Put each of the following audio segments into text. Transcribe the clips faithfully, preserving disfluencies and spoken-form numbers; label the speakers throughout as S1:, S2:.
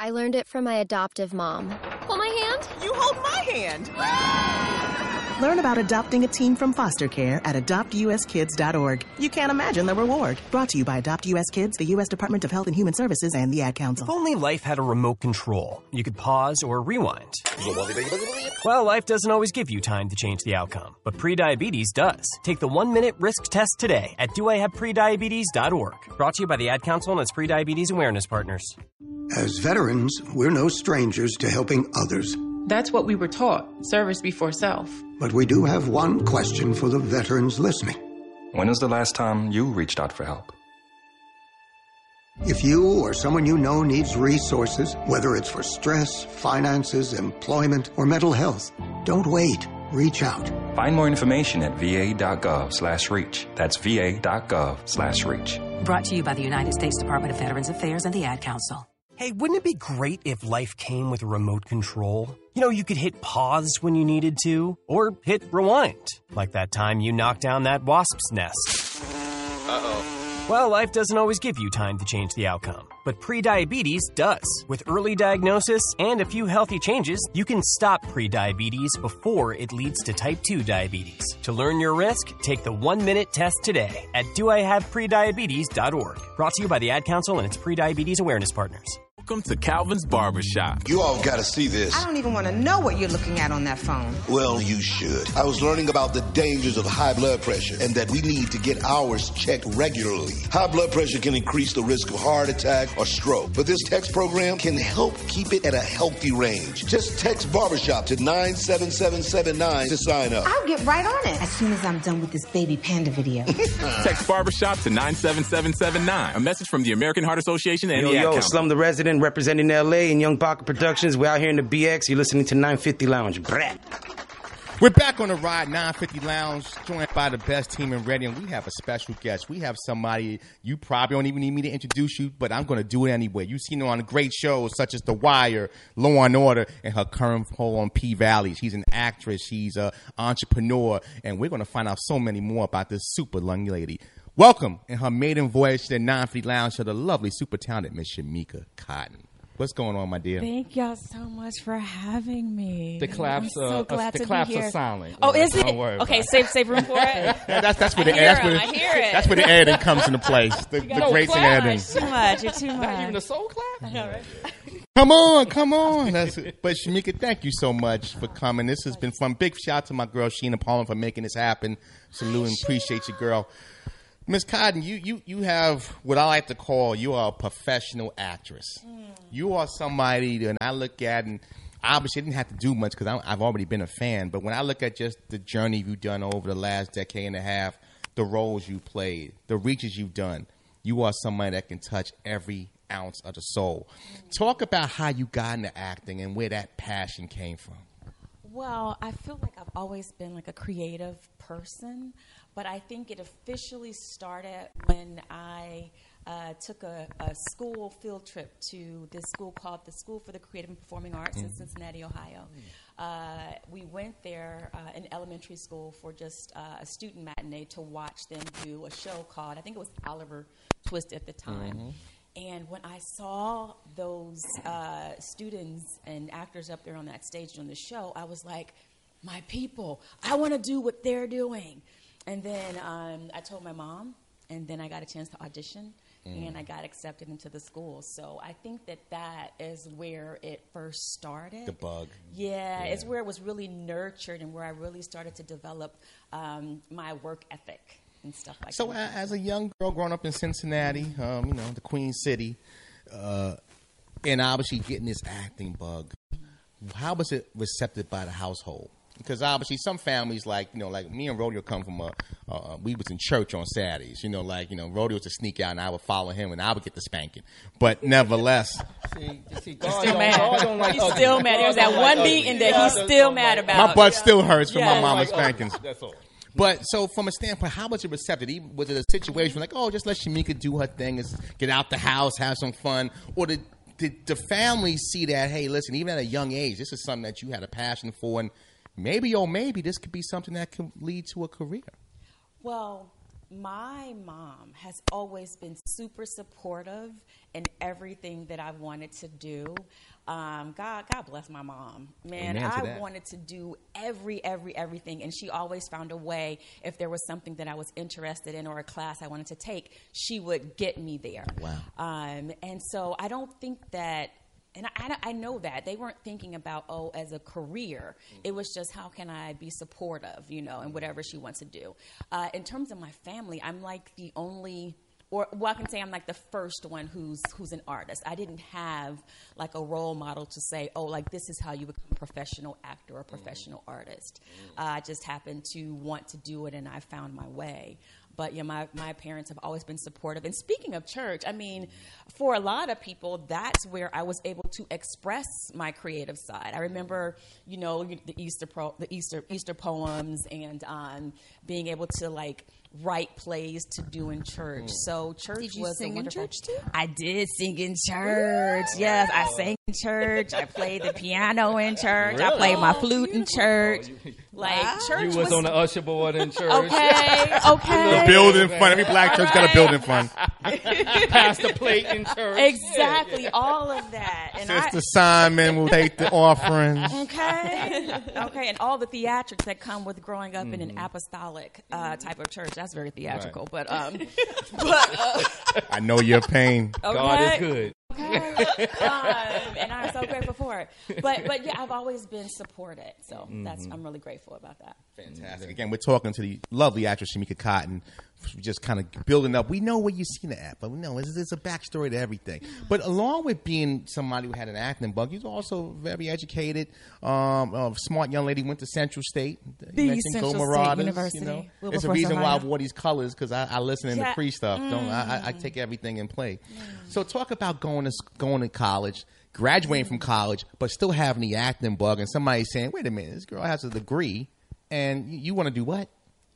S1: I learned it from my adoptive mom. Hold my hand.
S2: You hold my hand.
S3: Learn about adopting a teen from foster care at adopt u s kids dot org. You can't imagine the reward. Brought to you by Adopt U S Kids, the U S Department of Health and Human Services, and the Ad Council.
S4: If only life had a remote control, you could pause or rewind. Well, life doesn't always give you time to change the outcome, but prediabetes does. Take the one-minute risk test today at do I have prediabetes dot org. Brought to you by the Ad Council and its prediabetes awareness partners.
S5: As veterans, we're no strangers to helping others.
S6: That's what we were taught, service before self.
S5: But we do have one question for the veterans listening.
S7: When was the last time you reached out for help?
S5: If you or someone you know needs resources, whether it's for stress, finances, employment, or mental health, don't wait. Reach out.
S7: Find more information at v a dot gov slash reach. That's v a dot gov slash reach.
S8: Brought to you by the United States Department of Veterans Affairs and the Ad Council.
S4: Hey, wouldn't it be great if life came with a remote control? You know, you could hit pause when you needed to, or hit rewind, like that time you knocked down that wasp's nest. Uh-oh. Well, life doesn't always give you time to change the outcome, but prediabetes does. With early diagnosis and a few healthy changes, you can stop prediabetes before it leads to type two diabetes. To learn your risk, take the one-minute test today at do I have prediabetes dot org. Brought to you by the Ad Council and its prediabetes awareness partners.
S9: Welcome to Calvin's Barbershop.
S10: You all got to see this.
S11: I don't even want to know what you're looking at on that phone.
S10: Well, you should. I was learning about the dangers of high blood pressure and that we need to get ours checked regularly. High blood pressure can increase the risk of heart attack or stroke, but this text program can help keep it at a healthy range. Just text Barbershop to nine seven seven seven nine to sign up.
S11: I'll get right on it as soon as I'm done with this baby panda video.
S9: Text Barbershop to nine seven seven seven nine. A message from the American Heart Association and
S12: yo,
S9: the Ad
S12: Yo,
S9: Council.
S12: Slum the Resident, representing L A and Young Baca Productions. We're out here in the B X. You're listening to nine fifty Lounge. Brat.
S13: We're back on the ride, nine fifty Lounge, joined by the best team in radio, and we have a special guest. We have somebody you probably don't even need me to introduce you, but I'm going to do it anyway. You've seen her on great shows such as The Wire, Law and Order, and her current role on P-Valley. She's an actress. She's an entrepreneur, and we're going to find out so many more about this super young lady. Welcome in her maiden voyage to the nine fifty Lounge to the lovely, super talented Miss Shamika Cotton. What's going on, my dear?
S14: Thank y'all so much for having me.
S15: The claps,
S14: I'm so
S15: uh,
S14: glad
S15: uh, the
S14: to
S15: claps
S14: be here.
S15: are silent.
S14: Oh, is
S15: Don't
S14: it?
S15: worry
S14: Okay,
S15: about
S14: save save room for it.
S13: Yeah, that's that's where the
S14: I hear
S13: that's where,
S14: him, I hear it.
S13: that's where the editing comes into place. The, the
S15: no
S13: greats in
S15: clap.
S13: editing.
S14: Too much. You're too much.
S15: Not even a soul clap?
S14: I know, right?
S13: Come on, come on. That's it. But Shamika, thank you so much for coming. This has been fun. Big shout out to my girl Sheena Paulin for making this happen. Salute and appreciate you, girl. Miss Cotton, you, you, you have what I like to call, you are a professional actress. Mm. You are somebody that I look at, and obviously I didn't have to do much because I've already been a fan, but when I look at just the journey you've done over the last decade and a half, the roles you played, the reaches you've done, you are somebody that can touch every ounce of the soul. Mm. Talk about how you got into acting and where that passion came from.
S14: Well, I feel like I've always been like a creative person, but I think it officially started when I uh, took a, a school field trip to this school called the School for the Creative and Performing Arts mm. in Cincinnati, Ohio. Mm. Uh, we went there uh, in elementary school for just uh, a student matinee to watch them do a show called, I think it was Oliver Twist at the time. Mm-hmm. And when I saw those uh, students and actors up there on that stage doing the show, I was like, my people, I want to do what they're doing. And then um, I told my mom, and then I got a chance to audition, mm. and I got accepted into the school. So I think that that is where it first started.
S13: The bug.
S14: Yeah,
S13: yeah.
S14: It's where it was really nurtured and where I really started to develop um, my work ethic. And stuff like
S13: so
S14: that.
S13: So, as a young girl growing up in Cincinnati, um, you know, the Queen City, uh, and obviously getting this acting bug, how was it received by the household? Because obviously some families, like, you know, like me and Rodeo come from a, uh, we was in church on Saturdays, you know, like, you know, Rodeo was a sneak out and I would follow him and I would get the spanking. But nevertheless.
S14: See, see, God still mad. Don't like he's still mad. There's that one beat and that he's still mad about.
S13: My butt still hurts from
S14: yeah.
S13: my mama's spankings.
S15: That's all.
S13: But so from a standpoint, how was it received? Even was it a situation like, oh, just let Shamika do her thing, and get out the house, have some fun, or did, did the family see that? Hey, listen, even at a young age, this is something that you had a passion for, and maybe, oh, maybe this could be something that could lead to a career.
S14: Well, My mom has always been super supportive in everything that I've wanted to do. Um, God, God bless my mom. Man,
S2: Amen to
S14: I
S2: that.
S14: wanted to do every, every, everything, and she always found a way. If there was something that I was interested in or a class I wanted to take, she would get me there.
S2: Wow.
S14: Um, and so I don't think that. And I, I, I know that. They weren't thinking about, oh, as a career. It was just, how can I be supportive, you know, and whatever she wants to do. Uh, in terms of my family, I'm like the only, or well, I can say I'm like the first one who's who's an artist. I didn't have like a role model to say, oh, like this is how you become a professional actor or a professional artist. Uh, I just happened to want to do it, and I found my way. But yeah, my, my parents have always been supportive. And speaking of church, I mean, for a lot of people, that's where I was able to express my creative side. I remember, you know, the Easter pro, the Easter Easter poems, and um, being able to like write plays to do in church. So church
S15: Did you
S14: was
S15: sing
S14: a
S15: in
S14: wonderful.
S15: church too?
S14: I did sing in church. Yes, I sang in church. I played the piano in church. I
S2: Really?
S14: played my
S2: Oh,
S14: flute in church. Like
S15: Wow.
S14: church
S2: You was, on the usher board in church.
S14: Okay, okay.
S13: The building fund. Every black church got a building fund.
S2: Pass the plate in church.
S14: Exactly, all of that. And
S13: Sister
S14: I,
S13: Simon will take the offerings.
S14: okay, okay, and all the theatrics that come with growing up in an apostolic uh, type of church. That's very theatrical, but um, but uh,
S13: I know your pain.
S2: God is
S14: okay.
S2: good.
S14: Okay. um, and I'm so grateful for it. But but yeah, I've always been supported, so that's I'm really grateful about that.
S13: Fantastic. Again, we're talking to the lovely actress Shamika Cotton, just kind of building up. We know where you've seen the app, but we know there's, there's a backstory to everything. But along with being somebody who had an acting bug, you're also very educated, um, a smart young lady, went to Central State. You
S14: The
S13: mentioned
S14: Central
S13: Go
S14: State
S13: Marauders,
S14: University,
S13: You know?
S14: Wilberforce,
S13: There's a reason why I
S14: Ohio.
S13: wore these colors, because I, I listen in
S14: Yeah.
S13: the pre stuff. Don't I, I, I take everything in play. So talk about going to going to college, graduating from college, but still having the acting bug, and somebody saying, "Wait a minute, this girl has a degree, and you, you want to do what?"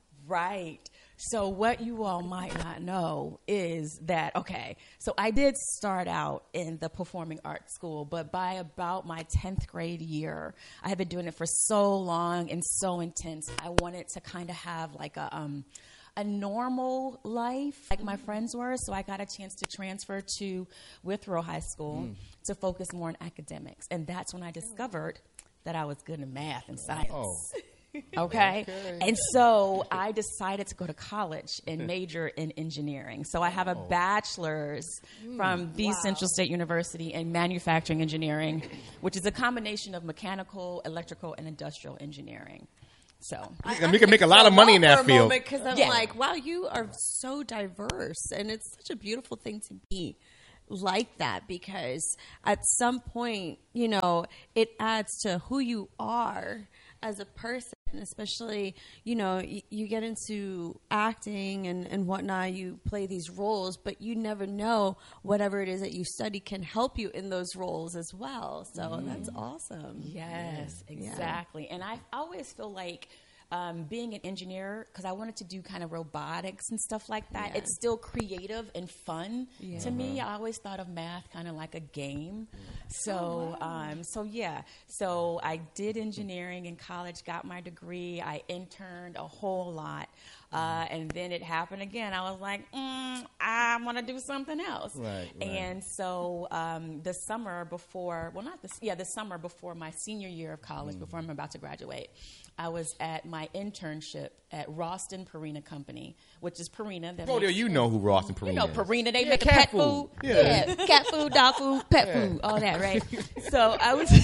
S14: Right. So what you all might not know is that, okay, so I did start out in the performing arts school, but by about my tenth grade year, I had been doing it for so long and so intense, I wanted to kind of have like a um, a normal life like my friends were, so I got a chance to transfer to Withrow High School
S2: Mm.
S14: to focus more on academics, and that's when I discovered that I was good in math and science.
S2: Oh.
S14: Okay?
S2: Okay.
S14: And so I decided to go to college and major in engineering. So I have a bachelor's from the
S15: Wow.
S14: Central State University in manufacturing engineering, which is a combination of mechanical, electrical, and industrial engineering. So
S13: And we can make a lot of money in that field.
S15: Because I'm
S14: Yeah.
S15: like, wow, you are so diverse, and it's such a beautiful thing to be like that, because at some point, you know, it adds to who you are as a person, especially, you know, y- you get into acting and, and whatnot, you play these roles, but you never know whatever it is that you study can help you in those roles as well. So that's awesome.
S14: yes,
S15: Yeah.
S14: exactly. And I always feel like um, being an engineer, because I wanted to do kind of robotics and stuff like that,
S15: Yeah.
S14: it's still creative and fun
S15: Yeah.
S14: to me. I always thought of math kind of like a game. So, um, so yeah. So I did engineering in college, got my degree. I interned a whole lot. Uh, and then it happened again. I was like, mm, I want to do something else.
S2: Right, right.
S14: And so um, the summer before, well, not this, yeah, the summer before my senior year of college, before I'm about to graduate, I was at my internship at Ralston Purina Company, which is Purina. That
S13: Oh,
S14: makes-
S13: you know who Ross and Purina
S14: you know
S13: is.
S14: Purina, they
S13: Yeah,
S14: make
S13: cat
S14: pet
S13: food.
S14: food.
S13: Yeah.
S14: Yeah. cat food, dog food, pet
S13: Yeah.
S14: food, all that, right? So I was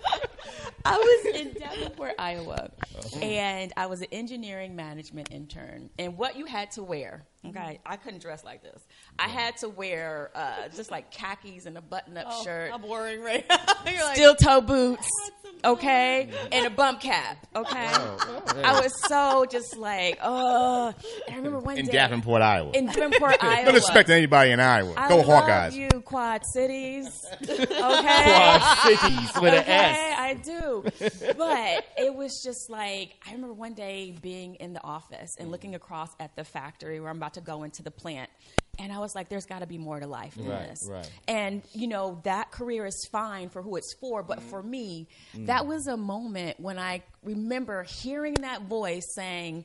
S14: I was in Davenport, Iowa, and I was an engineering management intern. And what you had to wear, okay, I couldn't dress like this. I had to wear uh, just like khakis and a button-up
S15: Oh,
S14: shirt.
S15: I'm boring right You're like,
S14: Steel toe boots, okay, and a bump cap, okay. I was so just like, oh. And I remember one
S13: In
S14: day
S13: Davenport, Iowa.
S14: in Davenport, Iowa.
S13: Don't expect anybody in Iowa.
S14: I
S13: Go
S14: love
S13: Hawkeyes.
S14: you, Quad Cities. Okay,
S2: Quad Cities with an
S14: okay,
S2: S.
S14: I do. But it was just like, I remember one day being in the office and looking across at the factory where I'm about to go into the plant. And I was like, there's got to be more to life than
S2: Right,
S14: this.
S2: right.
S14: And, you know, that career is fine for who it's for. But for me, that was a moment when I remember hearing that voice saying,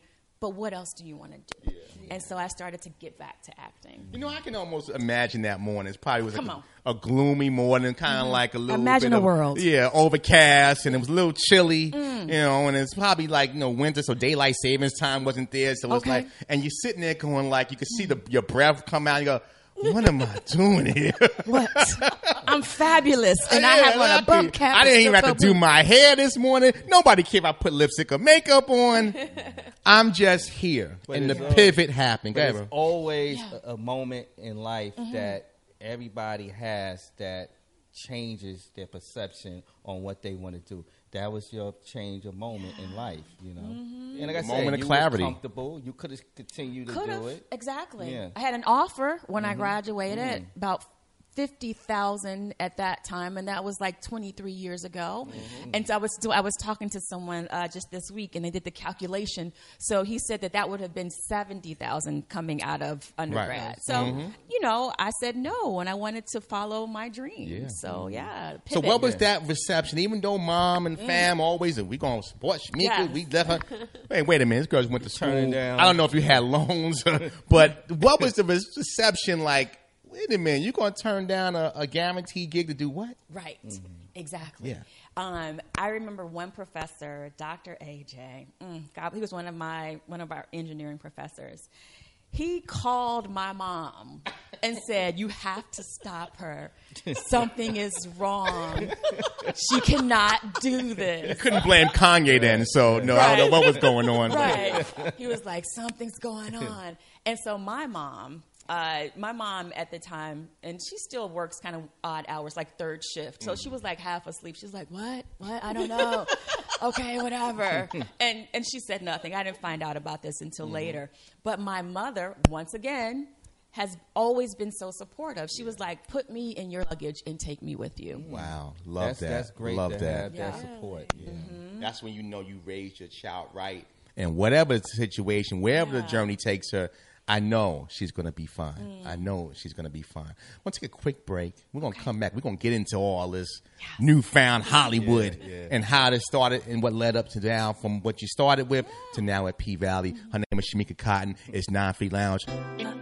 S14: but what else do you want to do? Yeah. And so I started to get back to acting.
S13: You know, I can almost imagine that morning. It probably was
S14: Come
S13: like
S14: on.
S13: a, a gloomy morning, kind of mm-hmm. like a little
S14: Imagine
S13: bit
S14: a
S13: of,
S14: world.
S13: Yeah, overcast, and it was a little chilly,
S14: Mm.
S13: you know, and it's probably like, you know, winter, so daylight savings time wasn't there. So it's
S14: Okay.
S13: like, and you're sitting there going like, you can see the your breath come out, and you go, what am I doing here?
S14: What? I'm fabulous, and I
S13: Yeah,
S14: have on a
S13: exactly.
S14: bump cap.
S13: I didn't even
S14: and
S13: have to
S14: still
S13: do my hair this morning. Nobody cared if I put lipstick or makeup on. I'm just here,
S2: But
S13: and the
S2: it's, uh,
S13: pivot happened. Go
S2: But
S13: ahead,
S2: it's
S13: bro.
S2: always
S14: Yeah.
S2: a, a moment in life
S14: Mhm.
S2: that everybody has that changes their perception on what they want to do. That was your change of moment in life, you know.
S14: Mhm.
S2: And like I
S13: The
S2: said,
S13: moment of
S2: you
S13: clarity.
S2: was comfortable. You could have continued to
S14: Could
S2: do
S14: have
S2: it.
S14: exactly.
S2: Yeah.
S14: I had an offer when I
S2: Mhm.
S14: graduated,
S2: Mm.
S14: about fifty thousand at that time, and that was like twenty-three years ago.
S2: Mm-hmm.
S14: And so I was still, I was talking to someone uh, just this week, and they did the calculation. So he said that that would have been seventy thousand coming out of undergrad. So
S13: Mhm.
S14: you know, I said no, and I wanted to follow my dreams.
S13: Yeah.
S14: So yeah.
S13: So
S14: pivot.
S13: what was that reception? Even though mom and fam always, we gonna support Shamika,
S14: Yes.
S13: we left her. Hey, wait a minute, this girl went to school.
S2: Turn it down.
S13: I don't know if you had loans, but what was the reception like? Wait a minute, you gonna turn down a, a guaranteed gig to do what?
S14: Right. Exactly.
S13: Yeah.
S14: Um, I remember one professor, Doctor A J. Mm, God, he was one of my one of our engineering professors. He called my mom and said, "You have to stop her. Something is wrong. She cannot do this."
S13: You couldn't blame Kanye then, so no, I don't know what was going on.
S14: Right. He was like, "Something's going on." And so my mom, uh, my mom at the time, and she still works kind of odd hours, like third shift. So she was like half asleep. She's like, "What? What? I don't know." Okay, whatever. And and she said nothing. I didn't find out about this until
S13: Mm-hmm.
S14: later. But my mother, once again, has always been so supportive. She was like, "Put me in your luggage and take me with you."
S13: Wow, love
S2: That's-
S13: that.
S2: that's great
S13: Love
S2: to
S13: that.
S2: have that support. Yeah.
S13: That's when you know you raised your child right. And whatever the situation, wherever the journey takes her, I know she's going to be fine. I know she's going to be fine. We'll take a quick break. We're going to come back. We're going to get into all this newfound Hollywood
S2: Yeah, yeah.
S13: and how this started and what led up to now from what you started with to now at P-Valley. Her name is Shamika Cotton. It's nine Feet Lounge.